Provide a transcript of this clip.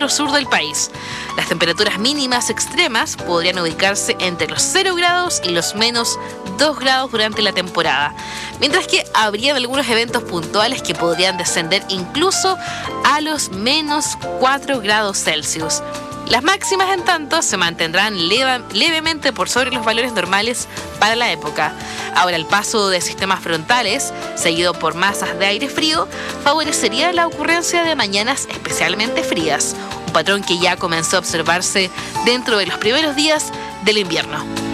centro-sur del país. Las temperaturas mínimas extremas podrían ubicarse entre los 0 grados y los menos 2 grados durante la temporada, mientras que habrían algunos eventos puntuales que podrían descender incluso a los menos 4 grados Celsius. Las máximas, en tanto, se mantendrán levemente por sobre los valores normales para la época. Ahora, el paso de sistemas frontales, seguido por masas de aire frío, favorecería la ocurrencia de mañanas especialmente frías, un patrón que ya comenzó a observarse dentro de los primeros días del invierno.